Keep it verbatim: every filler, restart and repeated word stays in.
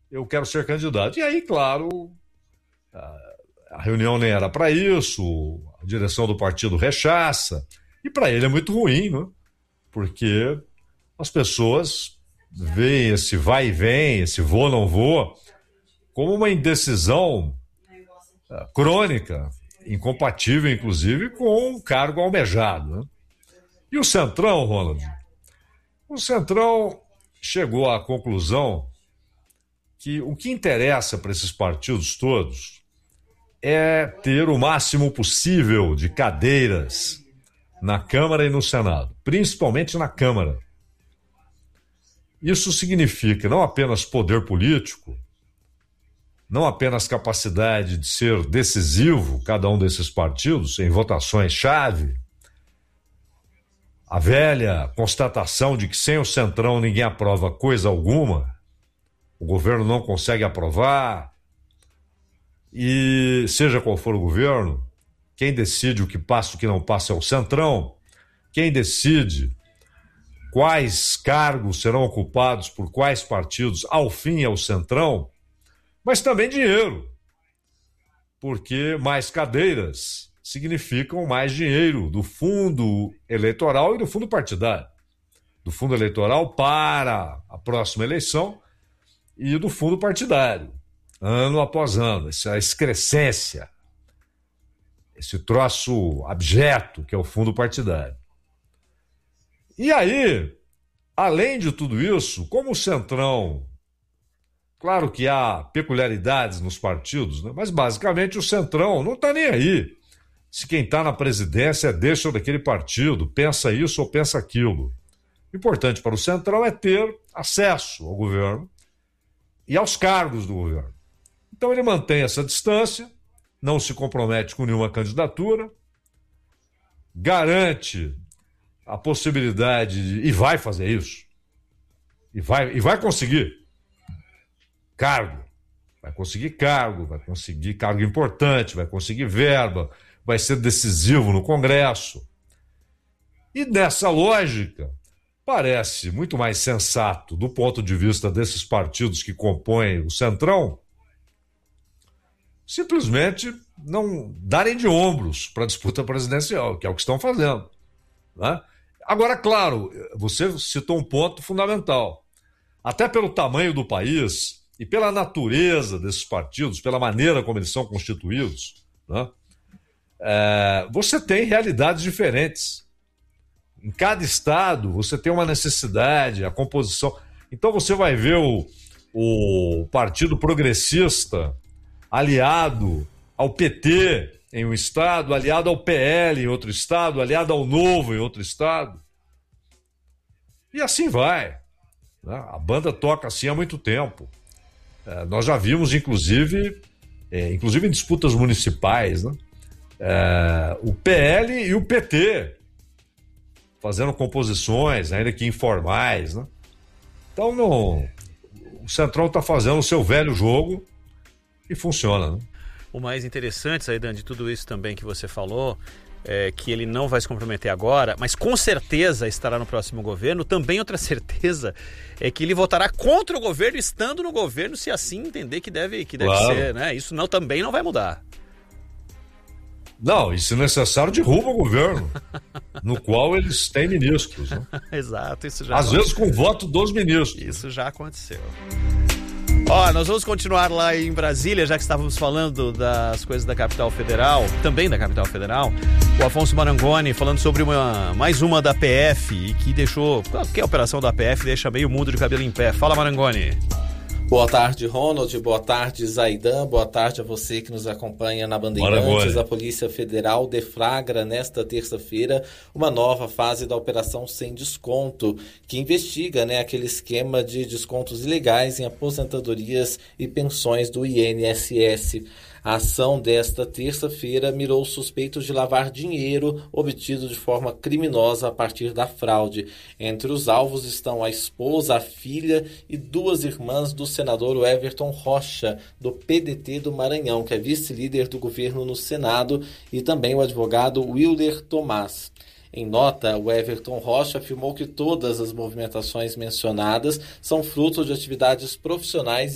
eu quero ser candidato. E aí, claro, a reunião nem era para isso, a direção do partido rechaça, e para ele é muito ruim, né? Porque as pessoas veem esse vai e vem, esse vou não vou, como uma indecisão uh, crônica, incompatível, inclusive, com um cargo almejado, né? E o Centrão, Ronald? O Centrão chegou à conclusão que o que interessa para esses partidos todos é ter o máximo possível de cadeiras na Câmara e no Senado, principalmente na Câmara. Isso significa não apenas poder político, não apenas capacidade de ser decisivo, cada um desses partidos, em votações-chave, a velha constatação de que sem o Centrão ninguém aprova coisa alguma, o governo não consegue aprovar, e seja qual for o governo, quem decide o que passa e o que não passa é o Centrão, quem decide quais cargos serão ocupados por quais partidos, ao fim é o Centrão, mas também dinheiro, porque mais cadeiras significam mais dinheiro do fundo eleitoral e do fundo partidário. Do fundo eleitoral para a próxima eleição e do fundo partidário, ano após ano, essa excrescência, esse troço abjeto que é o fundo partidário. E aí, além de tudo isso, como o Centrão, claro que há peculiaridades nos partidos, né? Mas basicamente o Centrão não está nem aí se quem está na presidência é desse ou daquele partido, pensa isso ou pensa aquilo. O importante para o Centrão é ter acesso ao governo e aos cargos do governo. Então ele mantém essa distância, não se compromete com nenhuma candidatura, garante a possibilidade de, e vai fazer isso, e vai, e vai conseguir cargo, vai conseguir cargo, vai conseguir cargo importante, vai conseguir verba, vai ser decisivo no Congresso. E nessa lógica, parece muito mais sensato, do ponto de vista desses partidos que compõem o Centrão, simplesmente não darem de ombros para a disputa presidencial, que é o que estão fazendo, né? Agora, claro, você citou um ponto fundamental. Até pelo tamanho do país e pela natureza desses partidos, pela maneira como eles são constituídos, né? É, você tem realidades diferentes. Em cada estado, você tem uma necessidade, a composição. Então, você vai ver o, o Partido Progressista aliado ao P T em um estado, aliado ao P L em outro estado, aliado ao Novo em outro estado. E assim vai, né? A banda toca assim há muito tempo. É, nós já vimos, inclusive, é, inclusive em disputas municipais, né? É, o P L e o P T fazendo composições, ainda que informais, né? Então, não, o Centrão está fazendo o seu velho jogo e funciona, né? O mais interessante, Zaidan, de tudo isso também que você falou, é que ele não vai se comprometer agora, mas com certeza estará no próximo governo. Também outra certeza é que ele votará contra o governo, estando no governo, se assim entender que deve, que deve claro. ser, né? Isso não, também não vai mudar. Não, e se necessário, derruba o governo, no qual eles têm ministros, né? Exato, isso já às vezes com voto dos ministros. Isso já aconteceu. Ó, nós vamos continuar lá em Brasília, já que estávamos falando das coisas da capital federal, também da capital federal. O Afonso Marangoni falando sobre uma, mais uma da P F, e que deixou, qualquer operação da P F deixa meio mundo de cabelo em pé. Fala, Marangoni. Boa tarde, Ronald. Boa tarde, Zaidan. Boa tarde a você que nos acompanha na Bandeirantes. A Polícia Federal deflagra nesta terça-feira uma nova fase da Operação Sem Desconto, que investiga, né, aquele esquema de descontos ilegais em aposentadorias e pensões do I N S S. A ação desta terça-feira mirou suspeitos de lavar dinheiro obtido de forma criminosa a partir da fraude. Entre os alvos estão a esposa, a filha e duas irmãs do senador Everton Rocha, do P D T do Maranhão, que é vice-líder do governo no Senado, e também o advogado Wilder Tomás. Em nota, o Everton Rocha afirmou que todas as movimentações mencionadas são fruto de atividades profissionais